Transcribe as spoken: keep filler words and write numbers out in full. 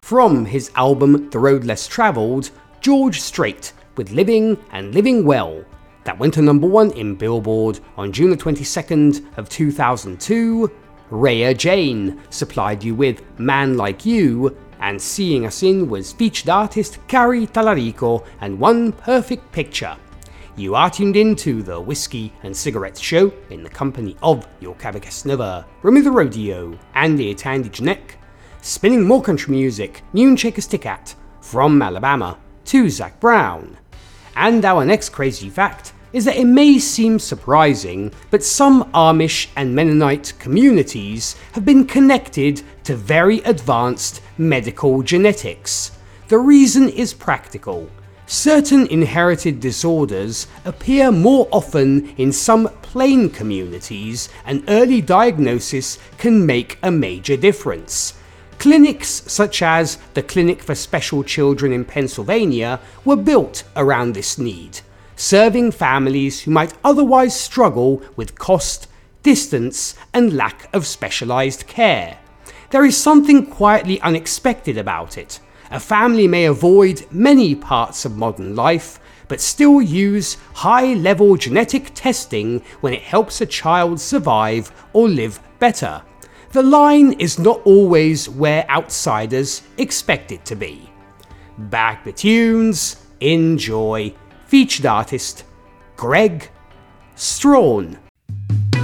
from his album The Road Less Travelled, George Strait with Living and Living Well. That went to number one in Billboard on June the twenty-second of two thousand two. Raya Jane supplied you with Man Like You, and Seeing Us In was featured artist Cari Tallarico and One Perfect Picture. You are tuned in to the Whiskey and Cigarettes Show in the company of your Cavacasnova, Remy the Rodeo, Andy Tandy Janek, spinning more country music, Noon Shakers Ticket, from Alabama to Zac Brown. And our next crazy fact is that it may seem surprising, but some Amish and Mennonite communities have been connected to very advanced medical genetics. The reason is practical. Certain inherited disorders appear more often in some plain communities, and early diagnosis can make a major difference. Clinics such as the Clinic for Special Children in Pennsylvania were built around this need, serving families who might otherwise struggle with cost, distance, and lack of specialized care. There is something quietly unexpected about it. A family may avoid many parts of modern life, but still use high-level genetic testing when it helps a child survive or live better. The line is not always where outsiders expect it to be. Back the tunes, enjoy. Featured artist, Greg Strawn.